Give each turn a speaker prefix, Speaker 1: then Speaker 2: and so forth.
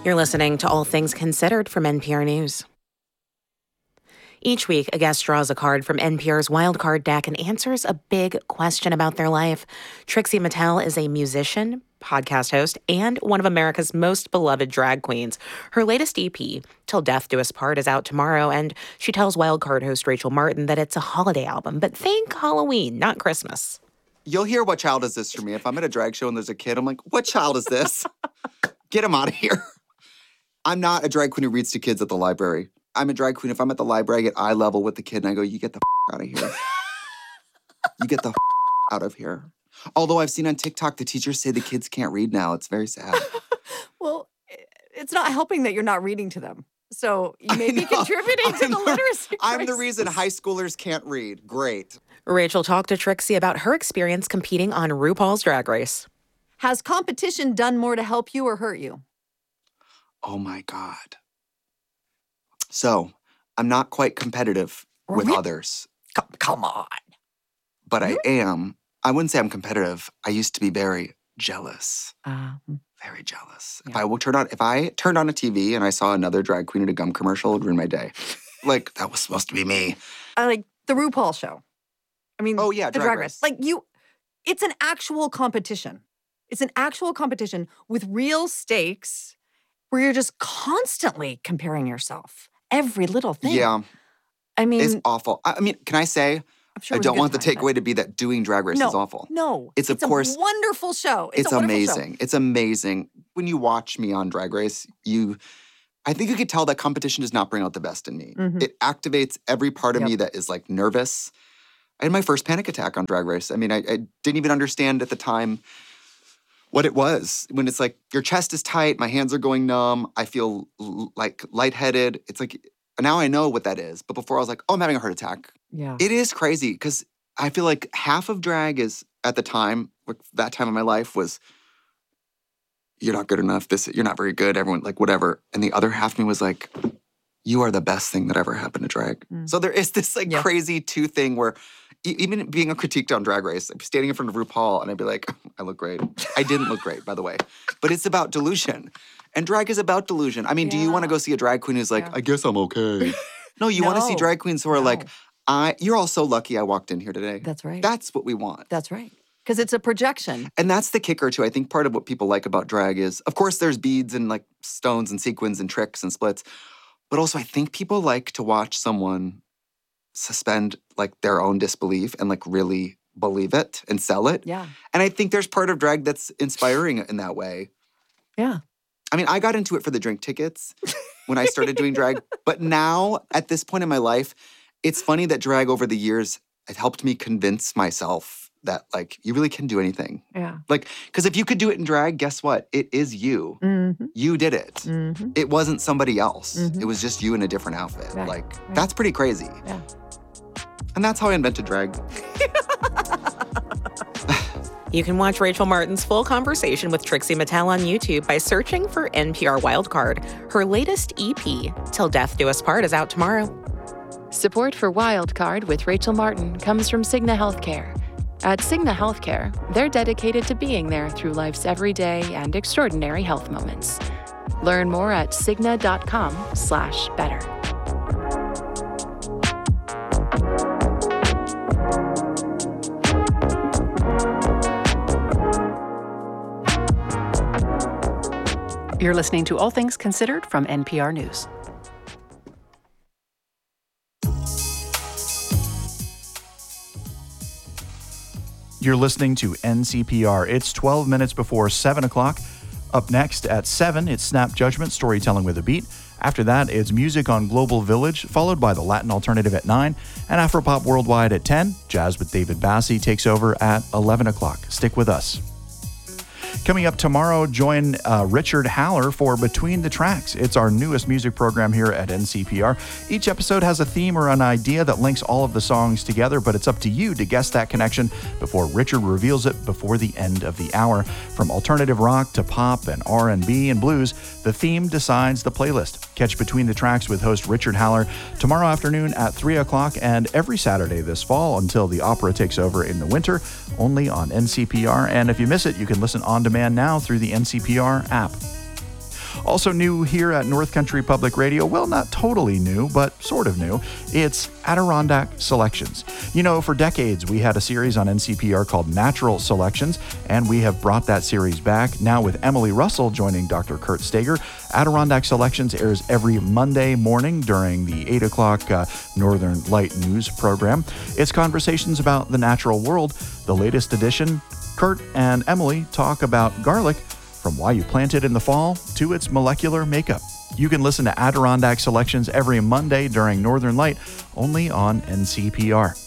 Speaker 1: You're listening to All Things Considered from NPR News. Each week, a guest draws a card from NPR's Wildcard deck and answers a big question about their life. Trixie Mattel is a musician, podcast host, and one of America's most beloved drag queens. Her latest EP, Till Death Do Us Part, is out tomorrow, and she tells Wildcard host Rachel Martin that it's a holiday album, but think Halloween, not Christmas.
Speaker 2: You'll hear What Child Is This from me. If I'm at a drag show and there's a kid, I'm like, what child is this? Get him out of here. I'm not a drag queen who reads to kids at the library. I'm a drag queen. If I'm at the library, I get eye level with the kid and I go, you get the out of here. You get the out of here. Although I've seen on TikTok, the teachers say the kids can't read now. It's very sad.
Speaker 3: Well, it's not helping that you're not reading to them. So you may be contributing to the literacy crisis.
Speaker 2: I'm the reason high schoolers can't read. Great.
Speaker 1: Rachel talked to Trixie about her experience competing on RuPaul's Drag Race.
Speaker 3: Has competition done more to help you or hurt you?
Speaker 2: Oh, my God. So, I'm not quite competitive with others.
Speaker 3: Come on.
Speaker 2: But I am. I wouldn't say I'm competitive. I used to be very jealous. Very jealous. Yeah. If I turned on a TV and I saw another drag queen at a gum commercial, it would ruin my day. Like, that was supposed to be me.
Speaker 3: I like the RuPaul show. I mean,
Speaker 2: oh, yeah,
Speaker 3: the Drag Race. Like, it's an actual competition. It's an actual competition with real stakes where you're just constantly comparing yourself. Every little thing.
Speaker 2: Yeah.
Speaker 3: I mean,
Speaker 2: it's awful. I mean, can I say,
Speaker 3: sure
Speaker 2: I don't want the takeaway to be that doing Drag Race is awful.
Speaker 3: No.
Speaker 2: It's of course
Speaker 3: a wonderful show.
Speaker 2: It's amazing. Show. It's amazing. When you watch me on Drag Race, I think you could tell that competition does not bring out the best in me. Mm-hmm. It activates every part of me that is like nervous. I had my first panic attack on Drag Race. I mean, I didn't even understand at the time what it was. When it's like, your chest is tight, my hands are going numb, I feel like lightheaded. It's like, now I know what that is. But before I was like, oh, I'm having a heart attack.
Speaker 3: Yeah.
Speaker 2: It is crazy because I feel like half of drag is, at the time, like that time of my life was, you're not good enough, you're not very good, everyone, like whatever. And the other half of me was like, you are the best thing that ever happened to drag. So there is this like crazy two thing where even being critiqued on Drag Race, I'd be standing in front of RuPaul and I'd be like, I look great. I didn't look great, by the way. But it's about delusion. And drag is about delusion. I mean, do you want to go see a drag queen who's like, I guess I'm okay? No, you want to see drag queens who are like, you're all so lucky I walked in here today.
Speaker 3: That's right.
Speaker 2: That's what we want.
Speaker 3: That's right. Because it's a projection.
Speaker 2: And that's the kicker, too. I think part of what people like about drag is, of course, there's beads and like stones and sequins and tricks and splits. But also, I think people like to watch someone suspend like their own disbelief and like really believe it and sell it.
Speaker 3: Yeah.
Speaker 2: And I think there's part of drag that's inspiring in that way.
Speaker 3: Yeah.
Speaker 2: I mean, I got into it for the drink tickets when I started doing drag. But now, at this point in my life, it's funny that drag over the years has helped me convince myself that, like, you really can do anything.
Speaker 3: Yeah.
Speaker 2: Like, because if you could do it in drag, guess what? It is you.
Speaker 3: Mm-hmm.
Speaker 2: You did it.
Speaker 3: Mm-hmm.
Speaker 2: It wasn't somebody else.
Speaker 3: Mm-hmm.
Speaker 2: It was just you in a different outfit.
Speaker 3: Right.
Speaker 2: Like, that's pretty crazy.
Speaker 3: Yeah.
Speaker 2: And that's how I invented drag.
Speaker 1: You can watch Rachel Martin's full conversation with Trixie Mattel on YouTube by searching for NPR Wildcard. Her latest EP, Till Death Do Us Part, is out tomorrow.
Speaker 4: Support for Wildcard with Rachel Martin comes from Cigna Healthcare. At Cigna Healthcare, they're dedicated to being there through life's everyday and extraordinary health moments. Learn more at cigna.com/better.
Speaker 5: You're listening to All Things Considered from NPR News.
Speaker 6: You're listening to NCPR. It's 12 minutes before 7 o'clock. Up next at 7, it's Snap Judgment, storytelling with a beat. After that, it's music on Global Village, followed by the Latin Alternative at 9, and Afropop Worldwide at 10. Jazz with David Bassi takes over at 11 o'clock. Stick with us. Coming up tomorrow, join Richard Haller for Between the Tracks. It's our newest music program here at NCPR. Each episode has a theme or an idea that links all of the songs together, but it's up to you to guess that connection before Richard reveals it before the end of the hour. From alternative rock to pop and R&B and blues, the theme decides the playlist. Catch Between the Tracks with host Richard Haller tomorrow afternoon at 3 o'clock and every Saturday this fall until the opera takes over in the winter, only on NCPR. And if you miss it, you can listen on demand now through the NCPR app. Also new here at North Country Public Radio, well, not totally new, but sort of new, it's Adirondack Selections. You know, for decades, we had a series on NCPR called Natural Selections, and we have brought that series back. Now with Emily Russell joining Dr. Kurt Stager, Adirondack Selections airs every Monday morning during the 8 o'clock Northern Light News program. It's conversations about the natural world. The latest edition, Kurt and Emily talk about garlic, from why you plant it in the fall to its molecular makeup. You can listen to Adirondack Selections every Monday during Northern Light, only on NCPR.